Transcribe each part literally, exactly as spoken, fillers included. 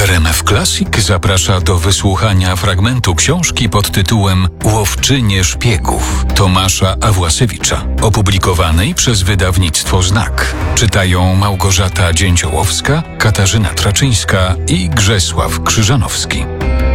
R M F Classic zaprasza do wysłuchania fragmentu książki pod tytułem Łowczynie szpiegów Tomasza Awłasiewicza, opublikowanej przez wydawnictwo Znak. Czytają Małgorzata Dzięciołowska, Katarzyna Traczyńska i Grzesław Krzyżanowski.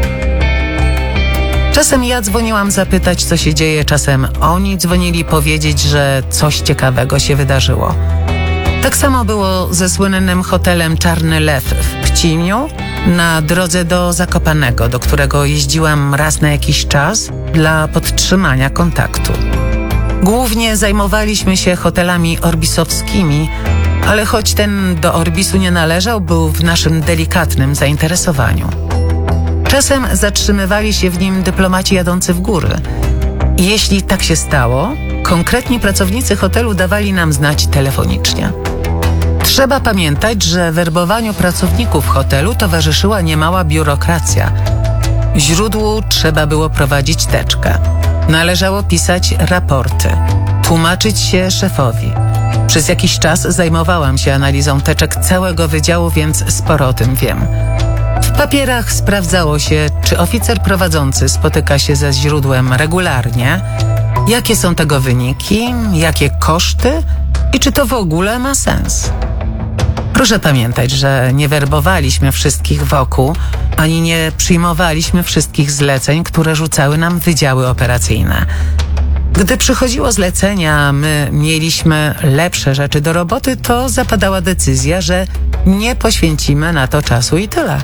Czasem ja dzwoniłam zapytać, co się dzieje, czasem oni dzwonili powiedzieć, że coś ciekawego się wydarzyło. Tak samo było ze słynnym hotelem Czarny Lew w Pcimiu na drodze do Zakopanego, do którego jeździłam raz na jakiś czas dla podtrzymania kontaktu. Głównie zajmowaliśmy się hotelami orbisowskimi, ale choć ten do Orbisu nie należał, był w naszym delikatnym zainteresowaniu. Czasem zatrzymywali się w nim dyplomaci jadący w góry. I jeśli tak się stało, konkretni pracownicy hotelu dawali nam znać telefonicznie. Trzeba pamiętać, że werbowaniu pracowników hotelu towarzyszyła niemała biurokracja. Źródłu trzeba było prowadzić teczkę. Należało pisać raporty, tłumaczyć się szefowi. Przez jakiś czas zajmowałam się analizą teczek całego wydziału, więc sporo o tym wiem. W papierach sprawdzało się, czy oficer prowadzący spotyka się ze źródłem regularnie, jakie są tego wyniki, jakie koszty i czy to w ogóle ma sens. Proszę pamiętać, że nie werbowaliśmy wszystkich wokół, ani nie przyjmowaliśmy wszystkich zleceń, które rzucały nam wydziały operacyjne. Gdy przychodziło zlecenia, a my mieliśmy lepsze rzeczy do roboty, to zapadała decyzja, że nie poświęcimy na to czasu i tyle.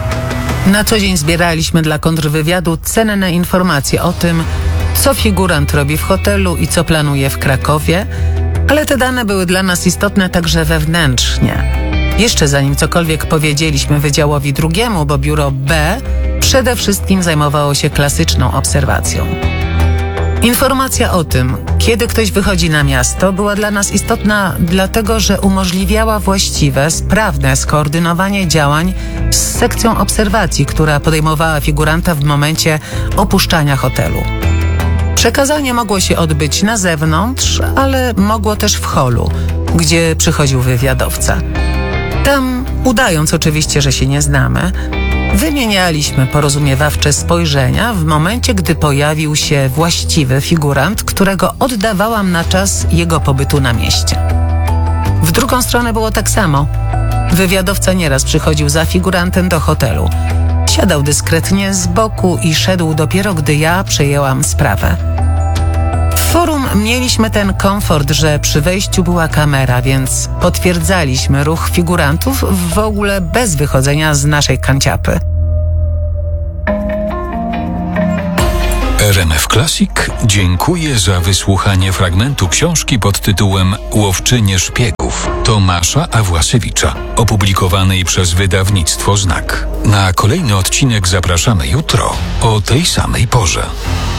Na co dzień zbieraliśmy dla kontrwywiadu cenne informacje o tym, co figurant robi w hotelu i co planuje w Krakowie, ale te dane były dla nas istotne także wewnętrznie. Jeszcze zanim cokolwiek powiedzieliśmy wydziałowi drugiemu, bo biuro B przede wszystkim zajmowało się klasyczną obserwacją. Informacja o tym, kiedy ktoś wychodzi na miasto, była dla nas istotna dlatego, że umożliwiała właściwe, sprawne skoordynowanie działań z sekcją obserwacji, która podejmowała figuranta w momencie opuszczania hotelu. Przekazanie mogło się odbyć na zewnątrz, ale mogło też w holu, gdzie przychodził wywiadowca. Tam, udając oczywiście, że się nie znamy, wymienialiśmy porozumiewawcze spojrzenia w momencie, gdy pojawił się właściwy figurant, którego oddawałam na czas jego pobytu na mieście. W drugą stronę było tak samo. Wywiadowca nieraz przychodził za figurantem do hotelu. Siadał dyskretnie z boku i szedł dopiero, gdy ja przejęłam sprawę. W forum mieliśmy ten komfort, że przy wejściu była kamera, więc potwierdzaliśmy ruch figurantów w ogóle bez wychodzenia z naszej kanciapy. R M F Classic dziękuję za wysłuchanie fragmentu książki pod tytułem Łowczynie szpiegów Tomasza Awłasiewicza, opublikowanej przez wydawnictwo Znak. Na kolejny odcinek zapraszamy jutro o tej samej porze.